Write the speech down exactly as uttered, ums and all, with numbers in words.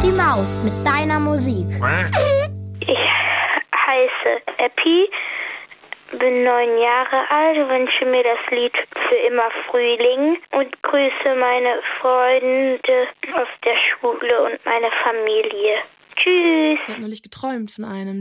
Die Maus mit deiner Musik. Ich heiße Epi, bin neun Jahre alt, wünsche mir das Lied Für immer Frühling und grüße meine Freunde aus der Schule und meine Familie. Tschüss. Ich habe neulich geträumt von einem